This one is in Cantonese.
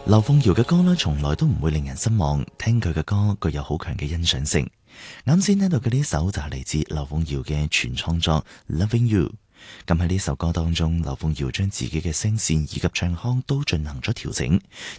劉鳳瑤嘅歌呢，從來都唔會令人失望，聽佢嘅歌具有好強嘅欣賞性。啱先聽到嘅呢首就係嚟自劉鳳瑤嘅全創作《Loving You》。咁喺呢首歌當中，劉鳳瑤將自己嘅聲線以及唱腔都進行咗調整，